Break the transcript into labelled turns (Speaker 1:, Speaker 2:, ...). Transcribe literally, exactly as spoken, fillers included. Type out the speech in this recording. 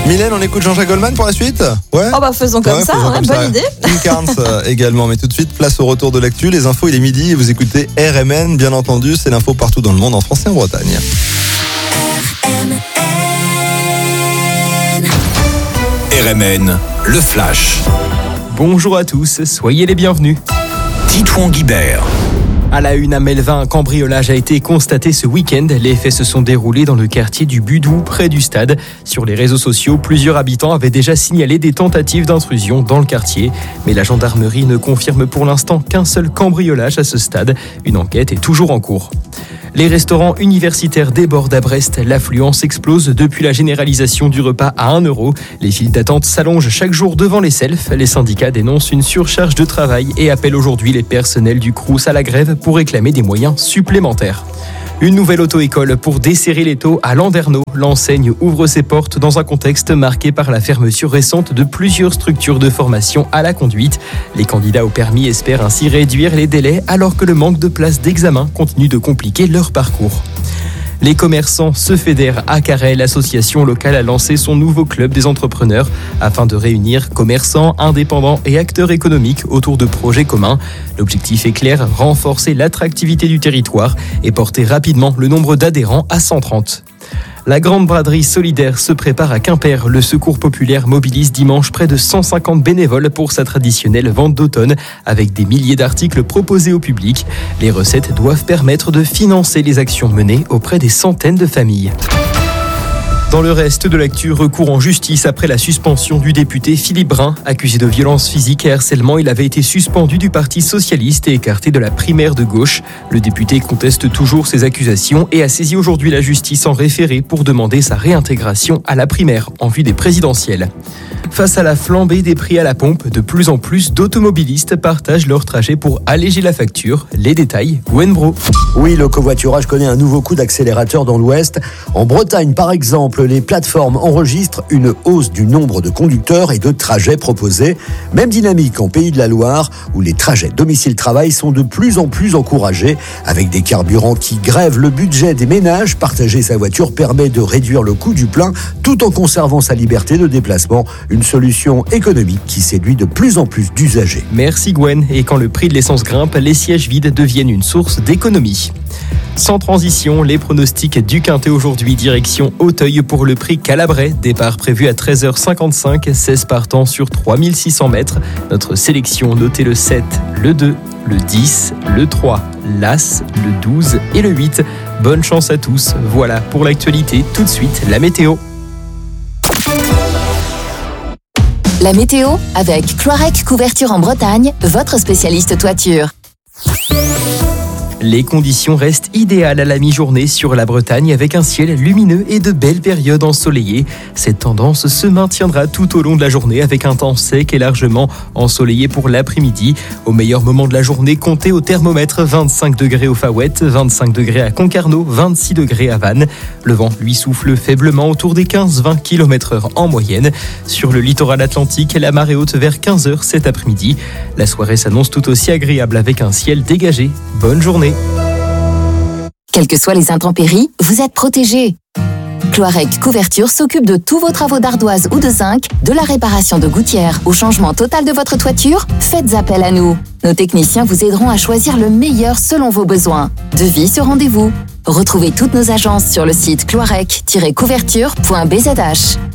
Speaker 1: Mylène, on écoute Jean-Jacques Goldman pour la suite? Ouais.
Speaker 2: Oh bah faisons comme
Speaker 1: ouais,
Speaker 2: ça,
Speaker 1: faisons
Speaker 2: hein,
Speaker 1: comme
Speaker 2: bonne
Speaker 1: ça.
Speaker 2: idée.
Speaker 1: Kim Carnes euh, également, mais tout de suite, place au retour de l'actu. Les infos, il est midi et vous écoutez R M N, bien entendu, c'est l'info partout dans le monde, en France et en Bretagne.
Speaker 3: R M N, le flash.
Speaker 4: Bonjour à tous, soyez les bienvenus.
Speaker 3: Titouan Guibert.
Speaker 4: À la une à Melvin, un cambriolage a été constaté ce week-end. Les faits se sont déroulés dans le quartier du Budou, près du stade. Sur les réseaux sociaux, plusieurs habitants avaient déjà signalé des tentatives d'intrusion dans le quartier. Mais la gendarmerie ne confirme pour l'instant qu'un seul cambriolage à ce stade. Une enquête est toujours en cours. Les restaurants universitaires débordent à Brest. L'affluence explose depuis la généralisation du repas à un euro. Les files d'attente s'allongent chaque jour devant les selfs. Les syndicats dénoncent une surcharge de travail et appellent aujourd'hui les personnels du Crous à la grève pour réclamer des moyens supplémentaires. Une nouvelle auto-école pour desserrer les taux à Landerneau. L'enseigne ouvre ses portes dans un contexte marqué par la fermeture récente de plusieurs structures de formation à la conduite. Les candidats au permis espèrent ainsi réduire les délais alors que le manque de places d'examen continue de compliquer leur parcours. Les commerçants se fédèrent à Carhaix. L'association locale a lancé son nouveau club des entrepreneurs afin de réunir commerçants, indépendants et acteurs économiques autour de projets communs. L'objectif est clair, renforcer l'attractivité du territoire et porter rapidement le nombre d'adhérents à cent trente. La grande braderie solidaire se prépare à Quimper. Le Secours populaire mobilise dimanche près de cent cinquante bénévoles pour sa traditionnelle vente d'automne avec des milliers d'articles proposés au public. Les recettes doivent permettre de financer les actions menées auprès des centaines de familles. Dans le reste de l'actu, recours en justice après la suspension du député Philippe Brun. Accusé de violence physique et harcèlement, il avait été suspendu du Parti socialiste et écarté de la primaire de gauche. Le député conteste toujours ces accusations et a saisi aujourd'hui la justice en référé pour demander sa réintégration à la primaire en vue des présidentielles. Face à la flambée des prix à la pompe, de plus en plus d'automobilistes partagent leur trajet pour alléger la facture. Les détails, Gwen Bro.
Speaker 5: Oui, le covoiturage connaît un nouveau coup d'accélérateur dans l'Ouest. En Bretagne, par exemple, les plateformes enregistrent une hausse du nombre de conducteurs et de trajets proposés. Même dynamique en Pays de la Loire, où les trajets domicile-travail sont de plus en plus encouragés. Avec des carburants qui grèvent le budget des ménages, partager sa voiture permet de réduire le coût du plein tout en conservant sa liberté de déplacement. Une solution économique qui séduit de plus en plus d'usagers.
Speaker 4: Merci Gwen. Et quand le prix de l'essence grimpe, les sièges vides deviennent une source d'économie. Sans transition, les pronostics du Quintet aujourd'hui, direction Auteuil pour le prix Calabrais. Départ prévu à treize heures cinquante-cinq, seize partants sur trois mille six cents mètres. Notre sélection, notez le sept, le deux, le dix, le trois, l'As, le douze et le huit. Bonne chance à tous. Voilà pour l'actualité. Tout de suite, la météo.
Speaker 6: La météo avec Cloirec Couverture en Bretagne, votre spécialiste toiture.
Speaker 4: Les conditions restent idéales à la mi-journée sur la Bretagne avec un ciel lumineux et de belles périodes ensoleillées. Cette tendance se maintiendra tout au long de la journée avec un temps sec et largement ensoleillé pour l'après-midi. Au meilleur moment de la journée, comptez au thermomètre vingt-cinq degrés au Faouët, vingt-cinq degrés à Concarneau, vingt-six degrés à Vannes. Le vent, lui, souffle faiblement autour des quinze à vingt kilomètres heure en moyenne. Sur le littoral atlantique, la marée haute vers quinze heures cet après-midi. La soirée s'annonce tout aussi agréable avec un ciel dégagé. Bonne journée.
Speaker 6: Quelles que soient les intempéries, vous êtes protégés. Cloirec Couverture s'occupe de tous vos travaux d'ardoise ou de zinc, de la réparation de gouttières au changement total de votre toiture. Faites appel à nous. Nos techniciens vous aideront à choisir le meilleur selon vos besoins. Devis sur rendez-vous. Retrouvez toutes nos agences sur le site cloirec tiret couverture point b z h.